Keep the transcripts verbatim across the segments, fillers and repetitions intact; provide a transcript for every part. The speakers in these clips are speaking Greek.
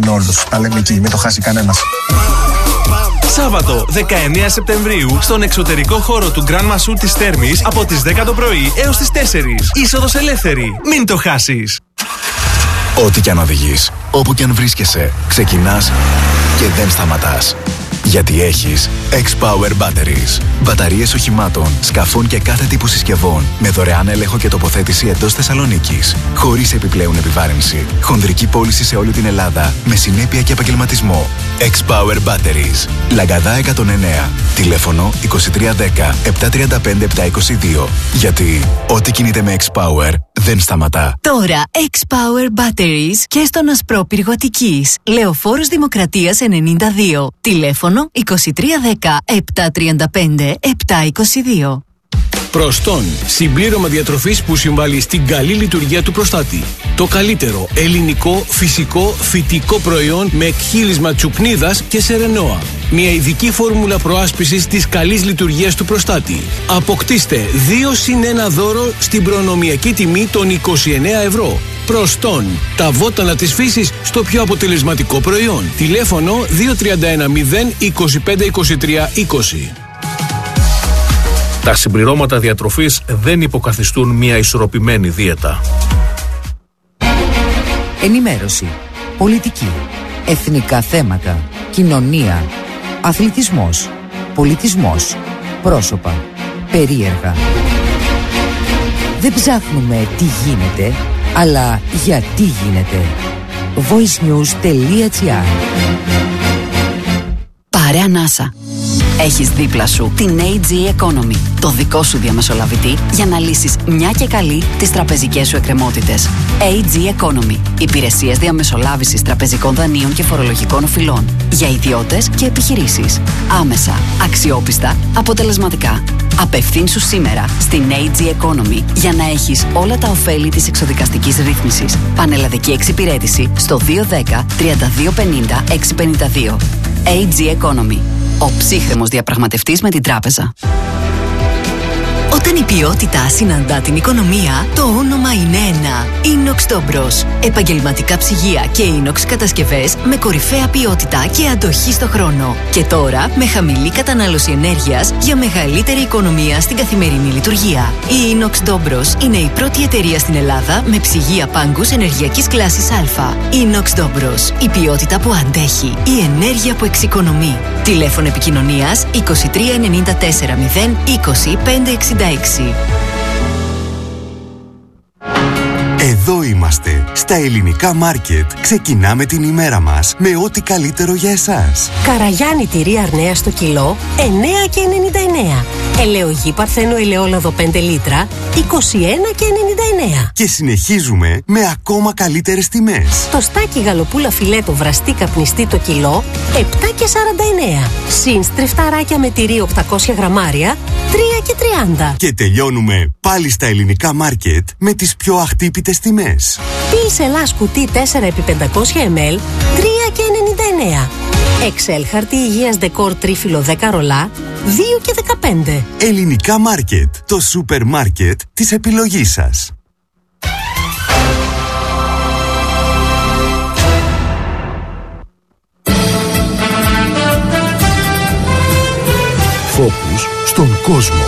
Νόρδος. Τα λέμε εκεί, μην το χάσει κανένας. Σάββατο δεκαεννέα Σεπτεμβρίου στον εξωτερικό χώρο του Grand Masoul της Θέρμης από τις δέκα το πρωί έως τις τέσσερις. Είσοδος ελεύθερη. Μην το χάσεις. Ό,τι κι αν οδηγείς, όπου κι αν βρίσκεσαι, ξεκινάς και δεν σταματάς. Γιατί έχεις X-Power Batteries. Μπαταρίες οχημάτων, σκαφών και κάθε τύπου συσκευών με δωρεάν έλεγχο και τοποθέτηση εντός Θεσσαλονίκης. Χωρίς επιπλέον επιβάρυνση. Χονδρική πώληση σε όλη την Ελλάδα με συνέπεια και επαγγελματισμό. X-Power Batteries. Λαγκαδά εκατόν εννέα. Τηλέφωνο είκοσι τρία δέκα επτακόσια τριάντα πέντε επτακόσια είκοσι δύο. Γιατί ό,τι κινείται με X-Power δεν σταματά. Τώρα X-Power Batteries και στον Ασπρόπυργο Αττικής. Λεωφόρος Δημοκρατίας ενενήντα δύο. Τηλέφωνο είκοσι τρία δέκα επτακόσια τριάντα πέντε επτακόσια είκοσι δύο. Προστών. Συμπλήρωμα διατροφής που συμβάλλει στην καλή λειτουργία του προστάτη. Το καλύτερο ελληνικό, φυσικό, φυτικό προϊόν με εκχύλισμα τσουκνίδας και σερενόα. Μια ειδική φόρμουλα προάσπισης της καλής λειτουργίας του προστάτη. Αποκτήστε δύο συν ένα δώρο στην προνομιακή τιμή των είκοσι εννέα ευρώ. Προστών. Τα βότανα της φύσης στο πιο αποτελεσματικό προϊόν. Τηλέφωνο δύο τρία ένα μηδέν είκοσι πέντε είκοσι τρία είκοσι. Τα συμπληρώματα διατροφής δεν υποκαθιστούν μια ισορροπημένη δίαιτα. Ενημέρωση, πολιτική, εθνικά θέματα, κοινωνία, αθλητισμός, πολιτισμός, πρόσωπα, περίεργα. Δεν ψάχνουμε τι γίνεται, αλλά γιατί γίνεται. voicenews.gr. Πάρε ανάσα. Έχεις δίπλα σου την έι τζι Economy, το δικό σου διαμεσολαβητή για να λύσεις μια και καλή τις τραπεζικές σου εκκρεμότητες. έι τζι Economy, υπηρεσίες διαμεσολάβησης τραπεζικών δανείων και φορολογικών οφειλών για ιδιώτες και επιχειρήσεις. Άμεσα, αξιόπιστα, αποτελεσματικά. Απευθύνσου σήμερα στην έι τζι Economy για να έχεις όλα τα ωφέλη της εξοδικαστικής ρύθμισης. Πανελλαδική εξυπηρέτηση στο δύο ένα μηδέν τρία δύο πενήντα έξι πενήντα δύο. έι τζι Economy. Ο ψύχρεμος διαπραγματευτής με την τράπεζα. Όταν η ποιότητα συναντά την οικονομία, το όνομα είναι ένα. Inox Dobros. Επαγγελματικά ψυγεία και inox κατασκευές με κορυφαία ποιότητα και αντοχή στο χρόνο. Και τώρα με χαμηλή κατανάλωση ενέργειας για μεγαλύτερη οικονομία στην καθημερινή λειτουργία. Η Inox Dobros είναι η πρώτη εταιρεία στην Ελλάδα με ψυγεία πάγκους ενεργειακής κλάσης Α. Inox Dobros. Η ποιότητα που αντέχει. Η ενέργεια που εξοικονομεί. Τηλέφωνο επικοινωνίας είκοσι τρία ενενήντα τέσσερα μηδέν είκοσι πέντε εξήντα έξι. Εδώ είμαστε, στα Ελληνικά Μάρκετ. Ξεκινάμε την ημέρα μας με ό,τι καλύτερο για εσάς. Καραγιάννη τυρί Αρνέα στο κιλό, εννέα και ενενήντα εννέα. Ελαιογή Παρθένο ελαιόλαδο πέντε λίτρα, είκοσι ένα και ενενήντα εννέα. Και συνεχίζουμε με ακόμα καλύτερες τιμές. Το στάκι γαλοπούλα φιλέτο βραστή καπνιστή το κιλό, επτά και σαράντα εννέα. Συν στριφταράκια με τυρί οκτακόσια γραμμάρια, τρία και τριάντα. Και τελειώνουμε πάλι στα Ελληνικά Μάρκετ με τις πιο αχτύπητες τιμές. Πίς Ελλάς κουτί τέσσερα επί πεντακόσια μιλιλίτρα, τρία και ενενήντα εννέα. Excel χαρτί υγείας δεκόρ τρίφυλλο δέκα ρολά, δύο και δεκαπέντε. Ελληνικά Μάρκετ, το σούπερ μάρκετ της επιλογής σας. Φόκους στον κόσμο.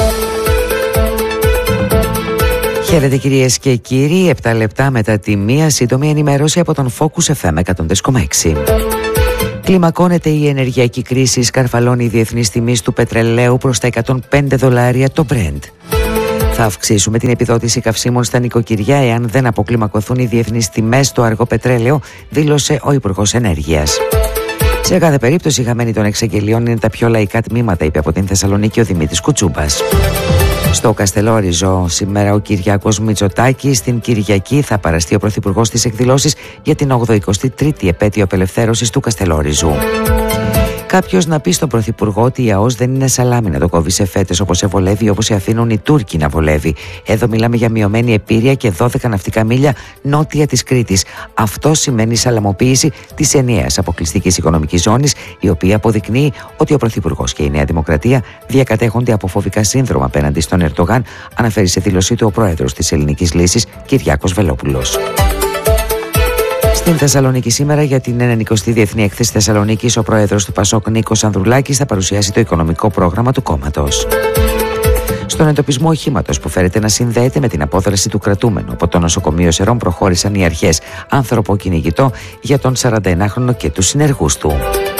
Χαίρετε κυρίες και κύριοι, επτά λεπτά μετά τη μία, σύντομη ενημέρωση από τον Focus εφ εμ εκατόν τέσσερα κόμμα έξι. Κλιμακώνεται η ενεργειακή κρίση, σκαρφαλώνει η διεθνής τιμή του πετρελαίου προς τα εκατόν πέντε δολάρια το Brent. Θα αυξήσουμε την επιδότηση καυσίμων στα νοικοκυριά εάν δεν αποκλιμακωθούν οι διεθνείς τιμές στο αργό πετρέλαιο, δήλωσε ο Υπουργός Ενέργειας. Σε κάθε περίπτωση, οι χαμένοι των εξαγγελιών είναι τα πιο λαϊκά τμήματα, είπε από την Θεσσαλονίκη ο Δημήτρης Κουτσούμπας. Στο Καστελόριζο, σήμερα ο Κυριάκος Μητσοτάκης. Στην Κυριακή θα παραστεί ο Πρωθυπουργός στις εκδηλώσεις για την ογδοηκοστή τρίτη επέτειο απελευθέρωσης του Καστελόριζου. Κάποιος να πει στον Πρωθυπουργό ότι η ΑΟΣ δεν είναι σαλάμι να το κόβει σε φέτες όπως σε βολεύει, όπως σε αφήνουν οι Τούρκοι να βολεύει. Εδώ μιλάμε για μειωμένη επίρρεια και δώδεκα ναυτικά μίλια νότια της Κρήτης. Αυτό σημαίνει σαλαμοποίηση της ενιαίας αποκλειστικής οικονομικής ζώνης, η οποία αποδεικνύει ότι ο Πρωθυπουργός και η Νέα Δημοκρατία διακατέχονται από φοβικά σύνδρομα απέναντι στον Ερντογάν, αναφέρει σε δήλωσή του ο Πρόεδρος της Ελληνικής Λύσης, Κυριάκος Βελόπουλος. Στην Θεσσαλονίκη σήμερα για την ενενηκοστή Διεθνή Έκθεση Θεσσαλονίκης, ο πρόεδρος του Πασόκ Νίκος Ανδρουλάκης θα παρουσιάσει το οικονομικό πρόγραμμα του κόμματος. Στον εντοπισμό οχήματος που φέρεται να συνδέεται με την απόδραση του κρατούμενου από το νοσοκομείο Σερών προχώρησαν οι αρχές. Άνθρωπο κυνηγητό για τον σαρανταενάχρονο και τους συνεργούς του.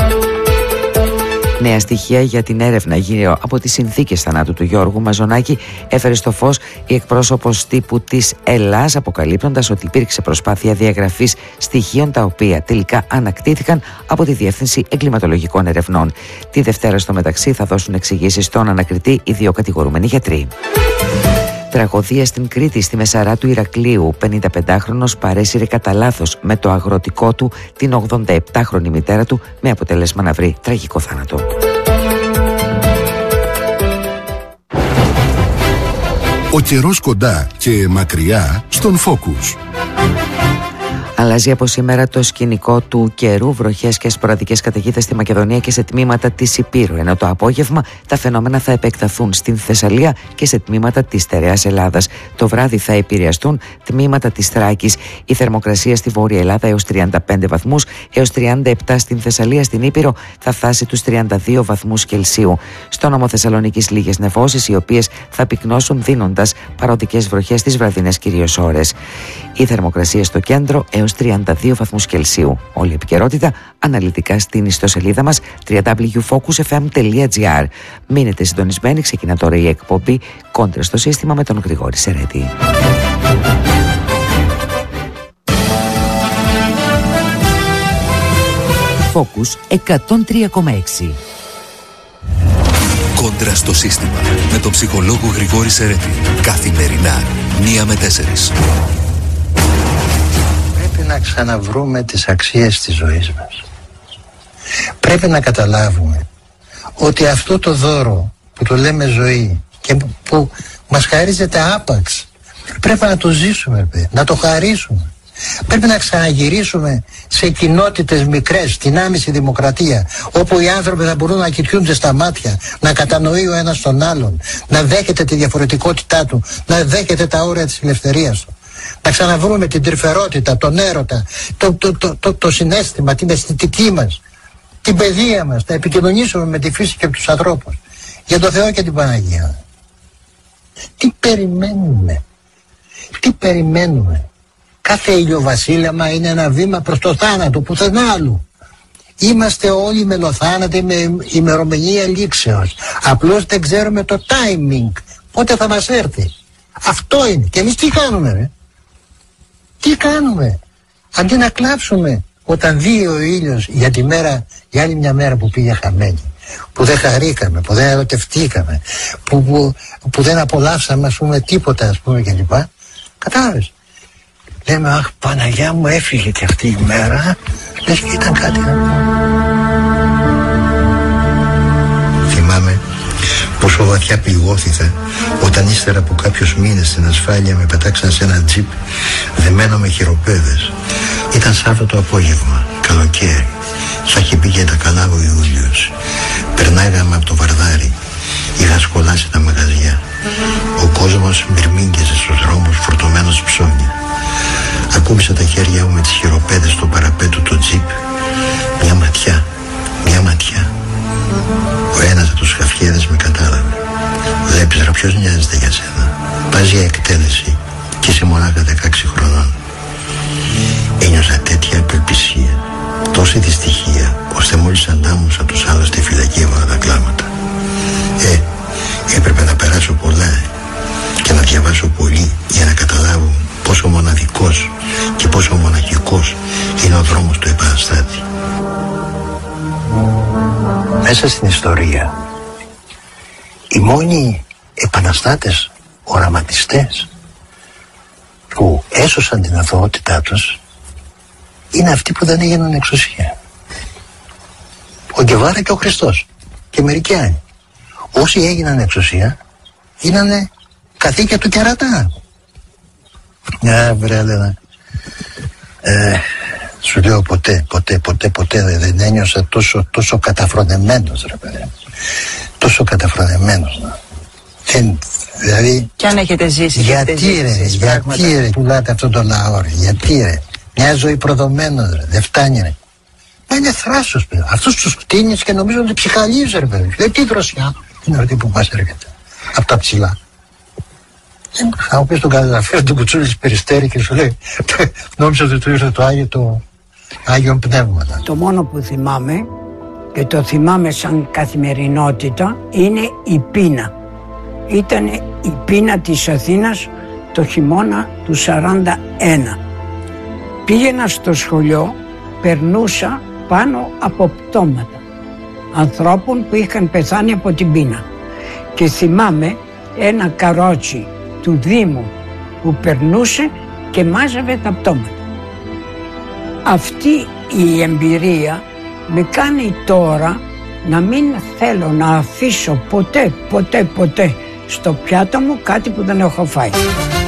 Νέα στοιχεία για την έρευνα γύρω από τις συνθήκες θανάτου του Γιώργου Μαζονάκη έφερε στο φως η εκπρόσωπος τύπου της Ελλάς, αποκαλύπτοντας ότι υπήρξε προσπάθεια διαγραφής στοιχείων τα οποία τελικά ανακτήθηκαν από τη Διεύθυνση Εγκληματολογικών Ερευνών. Τη Δευτέρα στο μεταξύ θα δώσουν εξηγήσεις στον ανακριτή οι δύο κατηγορούμενοι γιατροί. Τραγωδία στην Κρήτη, στη Μεσαρά του Ηρακλείου. πενηνταπεντάχρονος παρέσυρε κατά λάθος με το αγροτικό του την ογδονταεπτάχρονη μητέρα του, με αποτέλεσμα να βρει τραγικό θάνατο. Ο καιρός κοντά και μακριά στον Focus. Αλλάζει από σήμερα το σκηνικό του καιρού, βροχές και σποραδικές καταιγίδες στη Μακεδονία και σε τμήματα της Υπήρου, ενώ το απόγευμα τα φαινόμενα θα επεκταθούν στην Θεσσαλία και σε τμήματα της στερεάς Ελλάδας. Το βράδυ θα επηρεαστούν τμήματα της Θράκης. Η θερμοκρασία στη Βόρεια Ελλάδα έως τριάντα πέντε βαθμούς, έως τριάντα επτά στην Θεσσαλία. Στην Ήπειρο θα φτάσει τους τριάντα δύο βαθμούς Κελσίου. Στο νόμο Θεσσαλονίκης λίγες νεφώσεις, οι οποίες θα πυκνώσουν δίνοντας παροδικές βροχές στις βραδινές κυρίως ώρες. Η θερμοκρασία στο κέντρο έως τριάντα δύο βαθμούς Κελσίου. Όλη η επικαιρότητα αναλυτικά στην ιστοσελίδα μας double-u double-u double-u τελεία focus f m τελεία g r. Μείνετε συντονισμένοι, ξεκινά τώρα η εκπομπή Κόντρα στο σύστημα με τον Γρηγόρη Σερέτη. Focus εκατόν τρία κόμμα έξι. Κόντρα στο σύστημα με τον ψυχολόγο Γρηγόρη Σερέτη. Καθημερινά μία με τέσσερις. Πρέπει να ξαναβρούμε τις αξίες της ζωής μας. Πρέπει να καταλάβουμε ότι αυτό το δώρο που το λέμε ζωή και που μας χαρίζεται άπαξ, πρέπει να το ζήσουμε, να το χαρίσουμε. Πρέπει να ξαναγυρίσουμε σε κοινότητες μικρές, στην άμεση δημοκρατία, όπου οι άνθρωποι θα μπορούν να κοιτιούνται στα μάτια, να κατανοεί ο ένας τον άλλον, να δέχεται τη διαφορετικότητά του, να δέχεται τα όρια της ελευθερίας του. Να ξαναβρούμε την τρυφερότητα, τον έρωτα, το, το, το, το, το συναίσθημα, την αισθητική μας, την παιδεία μας, να επικοινωνήσουμε με τη φύση και τους ανθρώπους. Για το Θεό και την Παναγία. Τι περιμένουμε, τι περιμένουμε. Κάθε ηλιοβασίλεμα είναι ένα βήμα προς το θάνατο, πουθενά άλλου. Είμαστε όλοι μελοθάνατοι με ημερομηνία λήξεως. Απλώς δεν ξέρουμε το timing, πότε θα μας έρθει. Αυτό είναι. Και εμείς τι κάνουμε, ρε? Τι κάνουμε? Αντί να κλάψουμε όταν δει ο ήλιος για τη μέρα, για άλλη μια μέρα που πήγε χαμένη, που δεν χαρήκαμε, που δεν ερωτευτήκαμε, που, που, που δεν απολαύσαμε, ας πούμε, τίποτα, ας πούμε, κλπ. Κατάλαβες? Λέμε, αχ, Παναγιά μου, έφυγε και αυτή η μέρα, λες και ήταν κάτι. Θυμάμαι πόσο βαθιά πληγώθηκα όταν ύστερα από κάποιους μήνες στην ασφάλεια με πετάξαν σε ένα τζιπ δεμένο με χειροπέδες. Ήταν Σάββατο απόγευμα, καλοκαίρι. Θα είχε πει και τα καλά ο Ιούλιος. Περνάγαμε από το Βαρδάρι. Είχα σκολάσει τα μαγαζιά. Ο κόσμος μυρμήγκιζε στους δρόμους φορτωμένος ψώνια. Ακούμπησα τα χέρια μου με τις χειροπέδες στο παραπέτω το τζιπ. Μια ματιά, μια ματιά. Ο ένας από τους χαφιέδες με κατάλαβε. Βλέπεις, ρε, ποιος νοιάζεται για σένα? Πας για εκτέλεση και είσαι μονάχα δεκαέξι χρονών. Ένιωσα τέτοια απελπισία, τόση δυστυχία, ώστε μόλις αντάμωσα τους άλλους στη φυλακή έβαλα τα κλάματα. Ε, έπρεπε να περάσω πολλά και να διαβάσω πολύ για να καταλάβω πόσο μοναδικός και πόσο μοναχικός είναι ο δρόμος του επαναστάτη. Μέσα στην ιστορία οι μόνοι επαναστάτες οραματιστές που έσωσαν την αθωότητά τους είναι αυτοί που δεν έγιναν εξουσία. Ο Γκεβάρα και ο Χριστός και μερικοί άλλοι. Όσοι έγιναν εξουσία γίνανε καθήκια του κερατά. Ναι, βρε, Έλενα. Ε, σου λέω ποτέ, ποτέ, ποτέ, ποτέ δεν ένιωσα τόσο, τόσο καταφρονεμένος, ρε παιδί. Τόσο καταφρονεμένος. Δεν, δηλαδή... Κι αν έχετε ζήσει, γιατί έχετε ρε, ζήσει γιατί ρε, πουλάτε αυτόν τον λαό, ρε, γιατί ρε. Μια ζωή προδομένο, ρε. Δεν φτάνει, ρε. Μα είναι θράσος, παιδί. Αυτούς τους κτίνεις και νομίζω ότι ψυχαλίζει, ρε παιδί. Δεν τι δροσιά είναι αυτή που μας έρχεται. Από τα ψηλά. Θα μου πεις τον καταγραφέα του Κουτσούλη της Περιστέρη και σου λέει νόμιζα ότι του ήρθε το Άγιο, το Άγιον Πνεύματα. Το μόνο που θυμάμαι και το θυμάμαι σαν καθημερινότητα είναι η πείνα. Ήταν η πείνα της Αθήνας το χειμώνα του σαράντα ένα. Πήγαινα στο σχολείο, περνούσα πάνω από πτώματα ανθρώπων που είχαν πεθάνει από την πείνα και θυμάμαι ένα καρότσι του Δήμου που περνούσε και μάζευε τα πτώματα. Αυτή η εμπειρία με κάνει τώρα να μην θέλω να αφήσω ποτέ, ποτέ, ποτέ στο πιάτο μου κάτι που δεν έχω φάει.